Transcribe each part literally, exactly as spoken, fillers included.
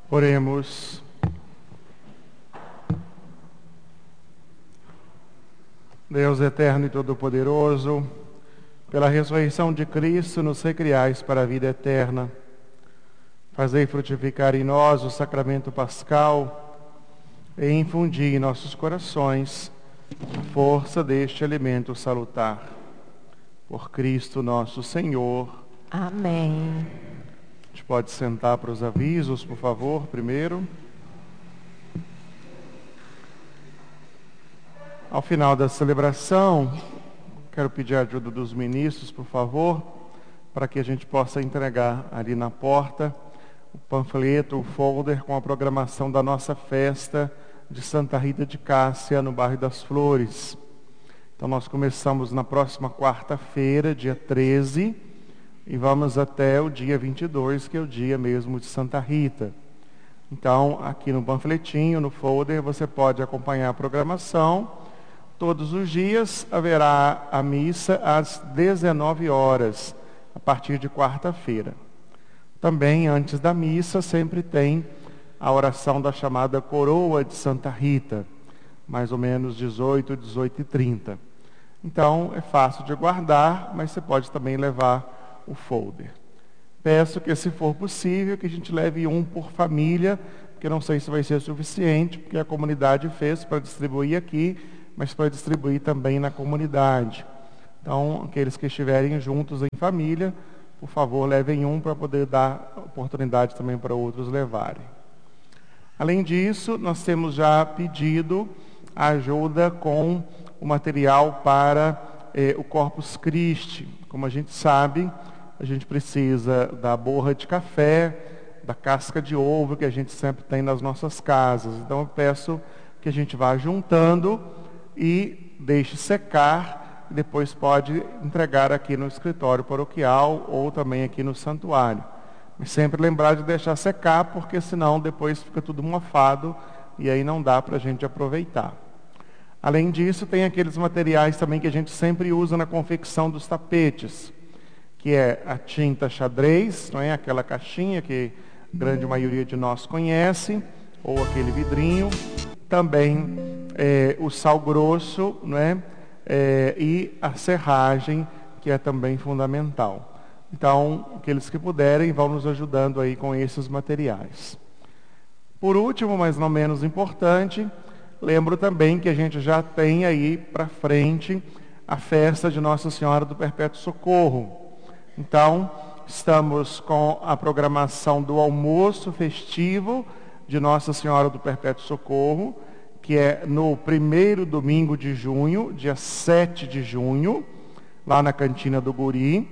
Oremos. Deus eterno e todo-poderoso, pela ressurreição de Cristo, nos recriais para a vida eterna. Fazei frutificar em nós o sacramento pascal e infundi em nossos corações a força deste alimento salutar. Por Cristo nosso Senhor. Amém. A gente pode sentar para os avisos, por favor, primeiro. Ao final da celebração, quero pedir a ajuda dos ministros, por favor, para que a gente possa entregar ali na porta o panfleto, o folder com a programação da nossa festa de Santa Rita de Cássia, no bairro das Flores. Então nós começamos na próxima quarta-feira, dia treze, e vamos até o dia vinte e dois, que é o dia mesmo de Santa Rita. Então, aqui no panfletinho, no folder, você pode acompanhar a programação. Todos os dias haverá a missa às dezenove horas, a partir de quarta-feira. Também, antes da missa, sempre tem a oração da chamada Coroa de Santa Rita, mais ou menos dezoito, dezoito e trinta. Então, é fácil de guardar, mas você pode também levar o folder. Peço que, se for possível, que a gente leve um por família, porque não sei se vai ser suficiente, porque a comunidade fez para distribuir aqui, mas para distribuir também na comunidade. Então, aqueles que estiverem juntos em família, por favor, levem um para poder dar oportunidade também para outros levarem. Além disso, nós temos já pedido a ajuda com o material para eh, o Corpus Christi. Como a gente sabe, a gente precisa da borra de café, da casca de ovo que a gente sempre tem nas nossas casas. Então eu peço que a gente vá juntando e deixe secar, e depois pode entregar aqui no escritório paroquial ou também aqui no santuário. Mas sempre lembrar de deixar secar, porque senão depois fica tudo mofado e aí não dá para a gente aproveitar. Além disso, tem aqueles materiais também que a gente sempre usa na confecção dos tapetes, que é a tinta xadrez, não é? Aquela caixinha que a grande maioria de nós conhece, ou aquele vidrinho. Também é, o sal grosso, não é? É, e a serragem, que é também fundamental. Então, aqueles que puderem vão nos ajudando aí com esses materiais. Por último, mas não menos importante, lembro também que a gente já tem aí para frente a festa de Nossa Senhora do Perpétuo Socorro. Então, estamos com a programação do almoço festivo de Nossa Senhora do Perpétuo Socorro, que é no primeiro domingo de junho, dia sete de junho, lá na Cantina do Guri.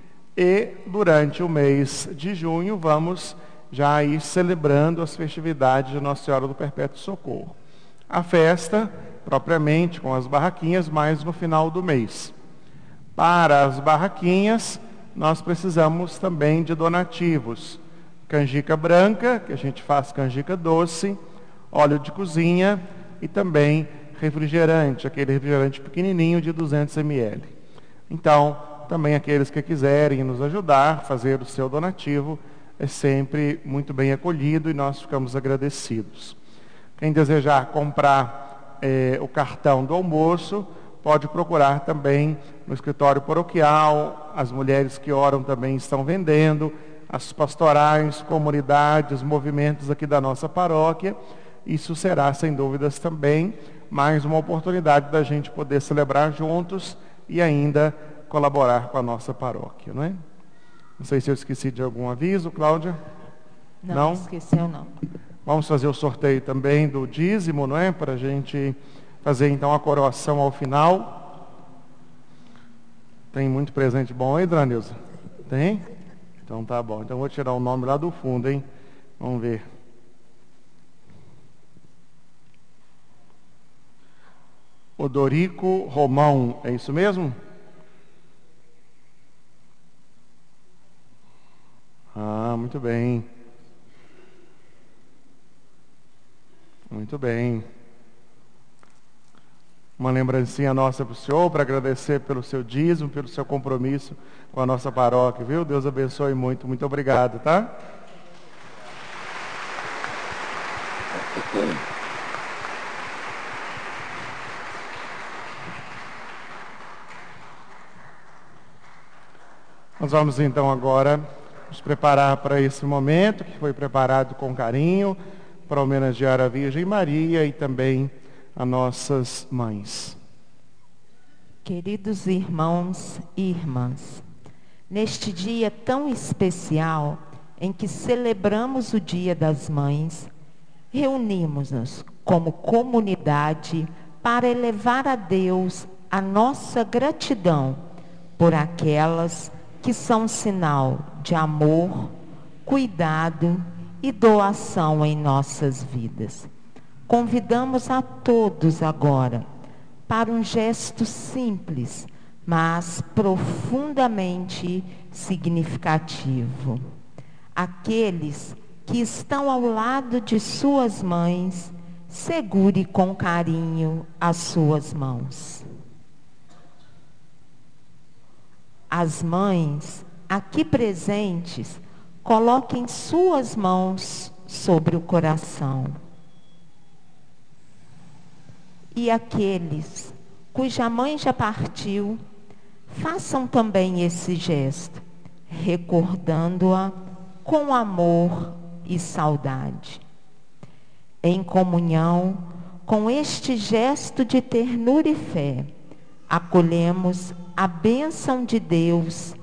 E durante o mês de junho vamos já ir celebrando as festividades de Nossa Senhora do Perpétuo Socorro. A festa, propriamente, com as barraquinhas, mais no final do mês. Para as barraquinhas, nós precisamos também de donativos. Canjica branca, que a gente faz canjica doce, óleo de cozinha e também refrigerante, aquele refrigerante pequenininho de duzentos mililitros. Então, também aqueles que quiserem nos ajudar, fazer o seu donativo, é sempre muito bem acolhido e nós ficamos agradecidos. Quem desejar comprar eh, o cartão do almoço, pode procurar também no escritório paroquial. As mulheres que oram também estão vendendo, as pastorais, comunidades, movimentos aqui da nossa paróquia. Isso será, sem dúvidas, também mais uma oportunidade da gente poder celebrar juntos e ainda colaborar com a nossa paróquia, não é? Não sei se eu esqueci de algum aviso, Cláudia? Não, não? esqueceu não. Vamos fazer o sorteio também do dízimo, não é? Para a gente fazer então a coroação ao final. Tem muito presente bom aí, Dona Nilza? Tem? Então tá bom. Então vou tirar o nome lá do fundo, hein? Vamos ver. Odorico Romão, é isso mesmo? Ah, muito bem. Muito bem. Uma lembrancinha nossa para o senhor, para agradecer pelo seu dízimo, pelo seu compromisso com a nossa paróquia, viu? Deus abençoe muito. Muito obrigado, tá? Nós vamos então agora nos preparar para esse momento que foi preparado com carinho para homenagear a Virgem Maria e também a nossas mães. Queridos irmãos e irmãs, neste dia tão especial em que celebramos o Dia das Mães, reunimos-nos como comunidade para elevar a Deus a nossa gratidão por aquelas que são sinal de amor, cuidado e doação em nossas vidas. Convidamos a todos agora para um gesto simples, mas profundamente significativo. Aqueles que estão ao lado de suas mães, segure com carinho as suas mãos. As mães aqui presentes, coloquem suas mãos sobre o coração. E aqueles cuja mãe já partiu, façam também esse gesto, recordando-a com amor e saudade. Em comunhão com este gesto de ternura e fé, acolhemos a bênção de Deus